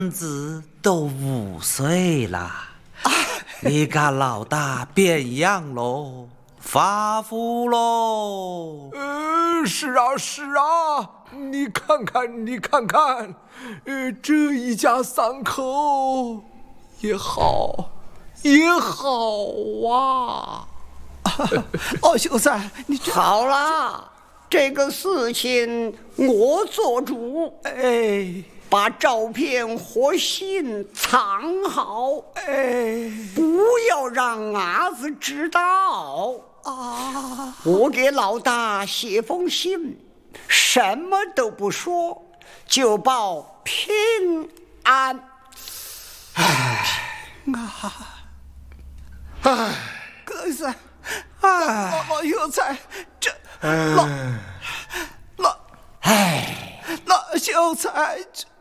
子都5岁了，你看老大变样喽，发福喽。 是啊是啊，你看看，这一家3口也好啊。 哦，秀才，你好了，这个事情我做主。 哎， 把照片和信藏好，不要让伢子知道啊！ 我给老大写封信，什么都不说，就报平安。 可是，老秀才，这老秀才，